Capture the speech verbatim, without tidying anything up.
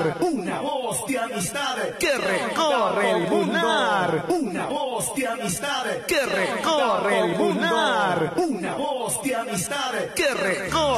lunar, una voz de amistad que recorre el lunar, una voz de amistad que recorre el lunar, una voz de amistad que recorre